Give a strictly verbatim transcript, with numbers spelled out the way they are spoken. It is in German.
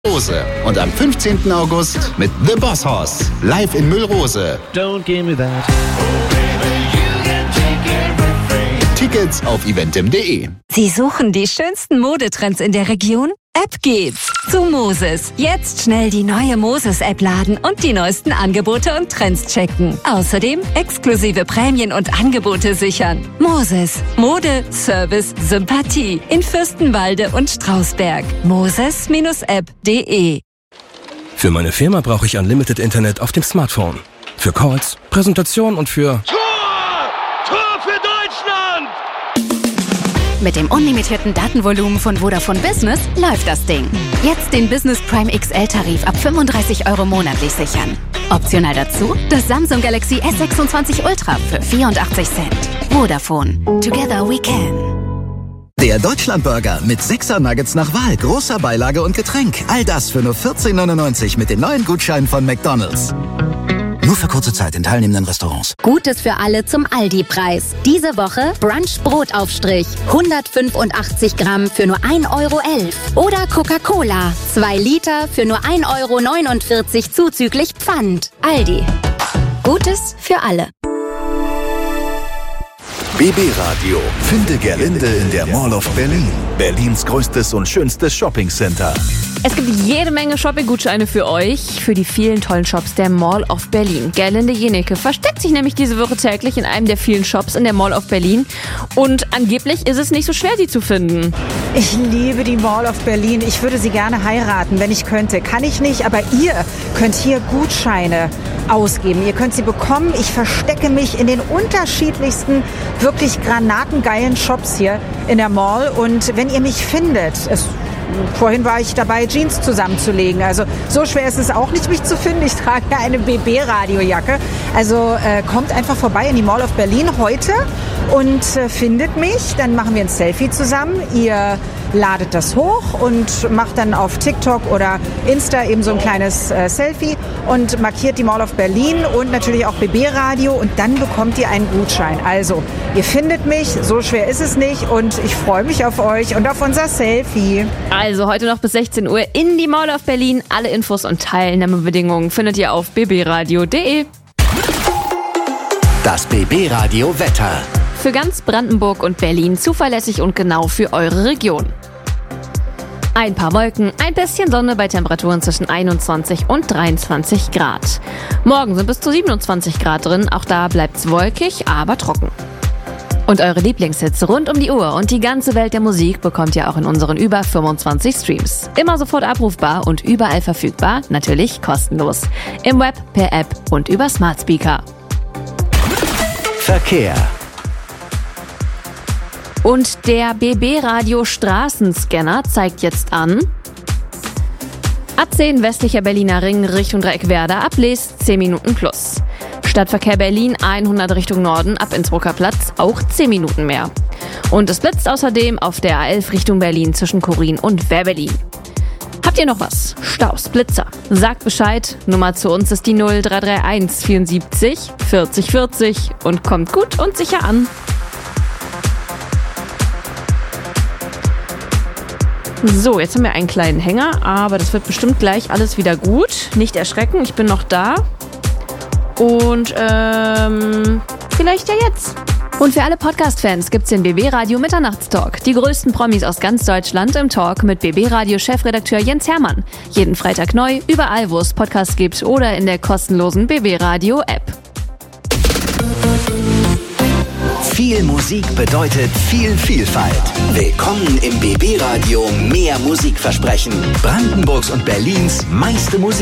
Müllrose. Und am fünfzehnten August mit The Boss Hoss. Live in Müllrose. Don't give me that. Tickets auf eventim punkt de. Sie suchen die schönsten Modetrends in der Region? Ab geht's zu Moses. Jetzt schnell die neue Moses-App laden und die neuesten Angebote und Trends checken. Außerdem exklusive Prämien und Angebote sichern. Moses. Mode, Service, Sympathie. In Fürstenwalde und Strausberg. Moses App punkt de. Für meine Firma brauche ich Unlimited Internet auf dem Smartphone. Für Calls, Präsentation und für... Mit dem unlimitierten Datenvolumen von Vodafone Business läuft das Ding. Jetzt den Business Prime X L-Tarif ab fünfunddreißig Euro monatlich sichern. Optional dazu das Samsung Galaxy S sechsundzwanzig Ultra für vierundachtzig Cent. Vodafone. Together we can. Der Deutschlandburger mit sechser Nuggets nach Wahl, großer Beilage und Getränk. All das für nur vierzehn neunundneunzig mit den neuen Gutscheinen von McDonald's. Nur für kurze Zeit in teilnehmenden Restaurants. Gutes für alle zum Aldi-Preis. Diese Woche Brunch-Brotaufstrich. hundertfünfundachtzig Gramm für nur ein Euro elf. Oder Coca-Cola. zwei Liter für nur ein Euro neunundvierzig zuzüglich Pfand. Aldi. Gutes für alle. B B Radio. Finde Gerlinde in der Mall of Berlin. Berlins größtes und schönstes Shoppingcenter. Es gibt jede Menge Shopping-Gutscheine für euch, für die vielen tollen Shops der Mall of Berlin. Gerlinde Jenecke versteckt sich nämlich diese Woche täglich in einem der vielen Shops in der Mall of Berlin. Und angeblich ist es nicht so schwer, sie zu finden. Ich liebe die Mall of Berlin. Ich würde sie gerne heiraten, wenn ich könnte. Kann ich nicht, aber ihr könnt hier Gutscheine ausgeben. Ihr könnt sie bekommen. Ich verstecke mich in den unterschiedlichsten, wirklich granatengeilen Shops hier in der Mall. Und wenn ihr mich findet, es vorhin war ich dabei, Jeans zusammenzulegen. Also so schwer ist es auch nicht, mich zu finden. Ich trage eine B B-Radiojacke. Also äh, kommt einfach vorbei in die Mall of Berlin heute und äh, findet mich. Dann machen wir ein Selfie zusammen. Ihr ladet das hoch und macht dann auf TikTok oder Insta eben so ein kleines äh, Selfie und markiert die Mall of Berlin und natürlich auch B B-Radio und dann bekommt ihr einen Gutschein. Also, ihr findet mich, so schwer ist es nicht und ich freue mich auf euch und auf unser Selfie. Also heute noch bis sechzehn Uhr in die Mall of Berlin. Alle Infos und Teilnahmebedingungen findet ihr auf b b radio punkt de. Das B B-Radio Wetter. Für ganz Brandenburg und Berlin zuverlässig und genau für eure Region. Ein paar Wolken, ein bisschen Sonne bei Temperaturen zwischen einundzwanzig und dreiundzwanzig Grad. Morgen sind bis zu siebenundzwanzig Grad drin, auch da bleibt's wolkig, aber trocken. Und eure Lieblingshits rund um die Uhr und die ganze Welt der Musik bekommt ihr auch in unseren über fünfundzwanzig Streams. Immer sofort abrufbar und überall verfügbar, natürlich kostenlos. Im Web, per App und über Smart Speaker. Verkehr. Und der B B-Radio Straßenscanner zeigt jetzt an: A zehn westlicher Berliner Ring Richtung Dreieckwerder ab Lees zehn Minuten plus. Stadtverkehr Berlin hundert Richtung Norden ab Innsbrucker Platz auch zehn Minuten mehr. Und es blitzt außerdem auf der A elf Richtung Berlin zwischen Korin und Wehrberlin. Habt ihr noch was? Staus, Blitzer? Sagt Bescheid. Nummer zu uns ist die null drei drei eins vierundsiebzig vierzig vierzig und kommt gut und sicher an. So, jetzt haben wir einen kleinen Hänger, aber das wird bestimmt gleich alles wieder gut. Nicht erschrecken, ich bin noch da. Und ähm, vielleicht ja jetzt. Und für alle Podcast-Fans gibt's den B B-Radio Mitternachtstalk. Die größten Promis aus ganz Deutschland im Talk mit B B-Radio-Chefredakteur Jens Hermann. Jeden Freitag neu, überall wo es Podcasts gibt oder in der kostenlosen B B-Radio-App. Viel Musik bedeutet viel Vielfalt. Willkommen im B B-Radio Mehr Musikversprechen. Brandenburgs und Berlins meiste Musik.